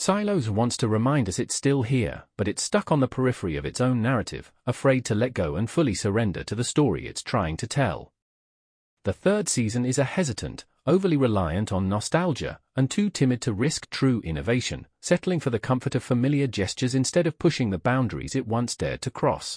Silos wants to remind us it's still here, but it's stuck on the periphery of its own narrative, afraid to let go and fully surrender to the story it's trying to tell. The third season is a hesitant, overly reliant on nostalgia, and too timid to risk true innovation, settling for the comfort of familiar gestures instead of pushing the boundaries it once dared to cross.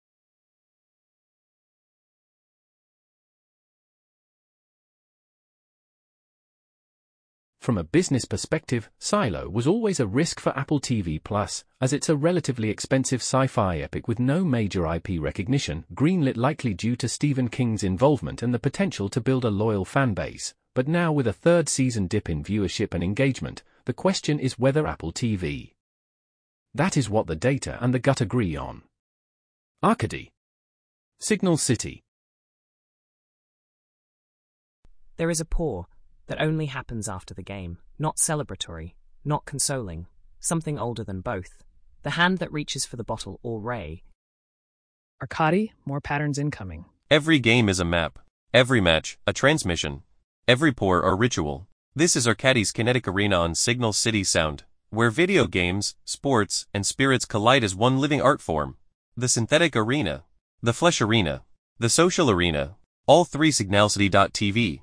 From a business perspective, Silo was always a risk for Apple TV+, as it's a relatively expensive sci-fi epic with no major IP recognition, greenlit likely due to Stephen King's involvement and the potential to build a loyal fanbase. But now with a third season dip in viewership and engagement, the question is whether Apple TV. That is what the data and the gut agree on. Arcady. Signal City. There is a pause that only happens after the game, not celebratory, not consoling, something older than both. The hand that reaches for the bottle or ray. Arcady, more patterns incoming. Every game is a map. Every match, a transmission. Every pour or ritual. This is Arcady's kinetic arena on Signal City Sound, where video games, sports, and spirits collide as one living art form. The synthetic arena, the flesh arena, the social arena, all three signalcity.tv.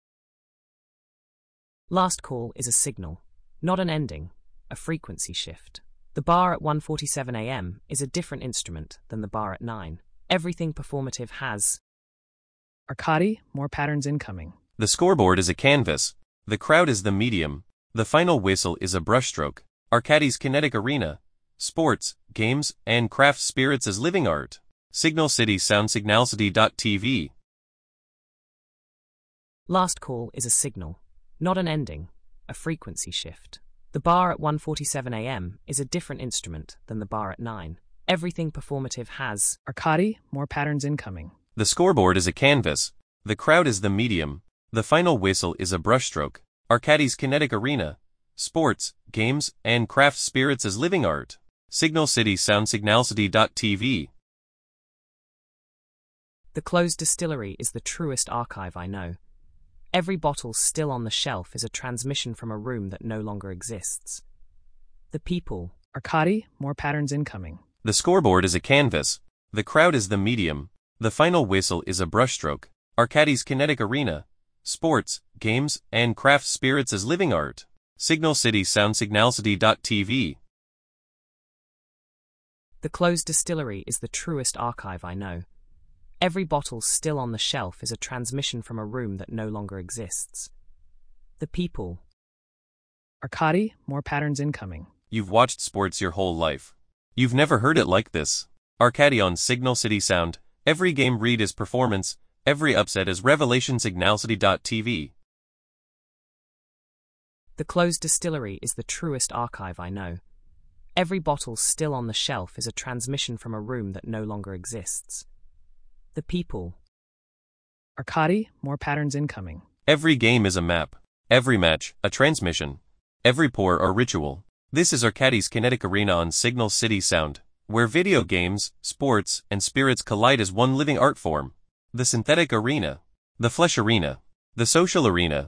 Last call is a signal, not an ending, a frequency shift. The bar at 1:47 a.m. is a different instrument than the bar at 9. Everything performative has. Arcady, more patterns incoming. The scoreboard is a canvas. The crowd is the medium. The final whistle is a brushstroke. Arcady's kinetic arena. Sports, games, and craft spirits as living art. Signal City Sound signalcity.tv. Last call is a signal, not an ending, a frequency shift. The bar at 1:47 a.m. is a different instrument than the bar at 9. Everything performative has. Arcady, more patterns incoming. The scoreboard is a canvas. The crowd is the medium. The final whistle is a brushstroke. Arcady's kinetic arena. Sports, games, and craft spirits as living art. Signal City Sound signalcity.tv. The closed distillery is the truest archive I know. Every bottle still on the shelf is a transmission from a room that no longer exists. The people. Arcady, more patterns incoming. The scoreboard is a canvas. The crowd is the medium. The final whistle is a brushstroke. Arcady's kinetic arena. Sports, games, and craft spirits as living art. Signal City Sound signalcity.tv. The closed distillery is the truest archive I know. Every bottle still on the shelf is a transmission from a room that no longer exists. The people. Arcady, more patterns incoming. You've watched sports your whole life. You've never heard it like this. Arcady on Signal City Sound. Every game read is performance. Every upset is revelation signalcity.tv. The closed distillery is the truest archive I know. Every bottle still on the shelf is a transmission from a room that no longer exists. The people. Arcady, more patterns incoming. Every game is a map. Every match, a transmission. Every pour or ritual. This is Arcady's kinetic arena on Signal City Sound, where video games, sports, and spirits collide as one living art form. The synthetic arena. The flesh arena. The social arena.